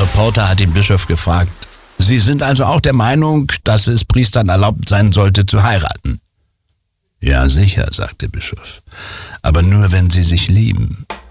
Reporter hat den Bischof gefragt: Sie sind also auch der Meinung, dass es Priestern erlaubt sein sollte, zu heiraten? Ja, sicher, sagt der Bischof, aber nur, wenn sie sich lieben.